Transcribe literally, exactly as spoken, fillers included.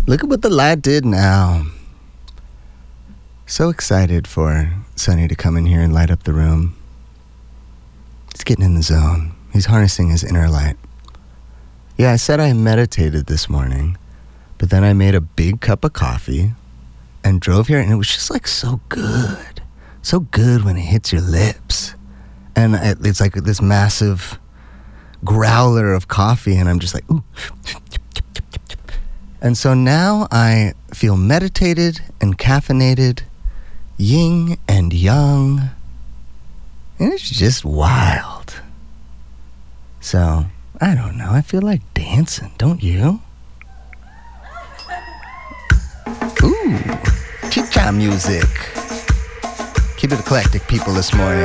Look at what the light did now. So excited for Sonny to come in here and light up the room. He's getting in the zone. He's harnessing his inner light. Yeah, I said I meditated this morning, but then I made a big cup of coffee and drove here, and it was just like so good. So good when it hits your lips. And it's like this massive growler of coffee, and I'm just like, ooh. And so now I feel meditated and caffeinated, yin and yang, and it's just wild. So, I don't know, I feel like dancing, don't you? Ooh, chicha music. Keep it eclectic, people, this morning.